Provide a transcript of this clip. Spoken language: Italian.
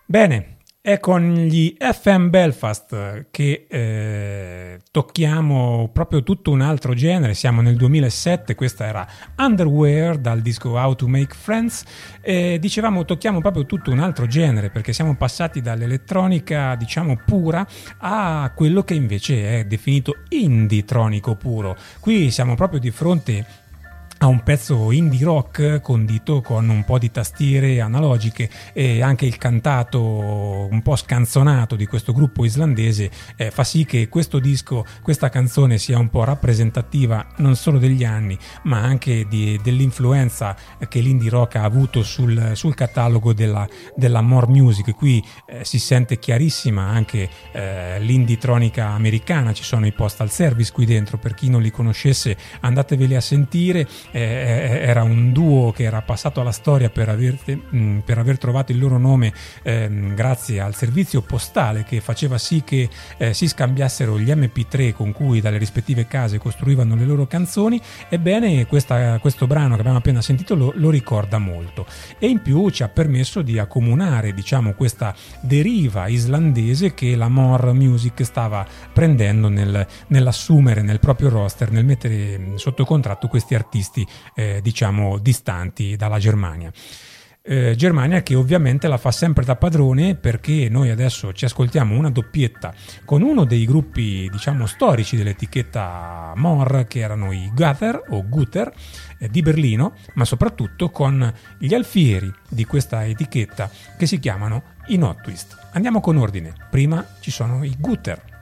Bene, è con gli FM Belfast che tocchiamo proprio tutto un altro genere. Siamo nel 2007, questa era Underwear dal disco How to Make Friends. Dicevamo tocchiamo proprio tutto un altro genere, perché siamo passati dall'elettronica diciamo pura a quello che invece è definito indie-tronico puro. Qui siamo proprio di fronte a un pezzo indie rock condito con un po' di tastiere analogiche, e anche il cantato un po' scanzonato di questo gruppo islandese fa sì che questo disco, questa canzone sia un po' rappresentativa non solo degli anni ma anche dell'influenza che l'indie rock ha avuto sul catalogo della more music. Qui si sente chiarissima anche l'indie tronica americana, ci sono i Postal Service qui dentro, per chi non li conoscesse andateveli a sentire. Era un duo che era passato alla storia per aver trovato il loro nome grazie al servizio postale che faceva sì che si scambiassero gli MP3 con cui dalle rispettive case costruivano le loro canzoni. Ebbene, questo brano che abbiamo appena sentito lo ricorda molto, e in più ci ha permesso di accomunare diciamo questa deriva islandese che la more music stava prendendo nell'assumere nel proprio roster, nel mettere sotto contratto questi artisti diciamo distanti dalla Germania. Germania che ovviamente la fa sempre da padrone, perché noi adesso ci ascoltiamo una doppietta con uno dei gruppi diciamo storici dell'etichetta More, che erano i Gutter o Guter di Berlino, ma soprattutto con gli alfieri di questa etichetta che si chiamano i Notwist. Andiamo con ordine, prima ci sono i Guter.